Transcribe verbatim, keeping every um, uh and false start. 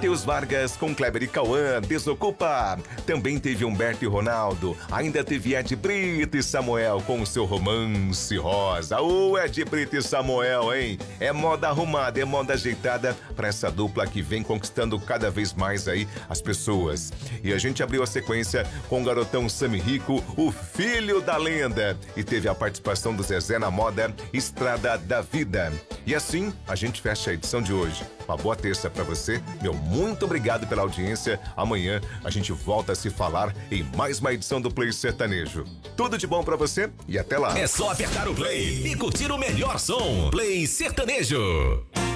Matheus Vargas com Kleber e Cauã, Desocupa. Também teve Humberto e Ronaldo. Ainda teve Ed Brito e Samuel com o seu Romance Rosa. Ô, Ed Brito e Samuel, hein? É moda arrumada, é moda ajeitada pra essa dupla que vem conquistando cada vez mais aí as pessoas. E a gente abriu a sequência com o garotão Sami Rico, o filho da lenda. E teve a participação do Zezé na moda Estrada da Vida. E assim, a gente fecha a edição de hoje. Uma boa terça pra você. Meu muito obrigado pela audiência. Amanhã a gente volta a se falar em mais uma edição do Play Sertanejo. Tudo de bom pra você e até lá. É só apertar o play e curtir o melhor som. Play Sertanejo.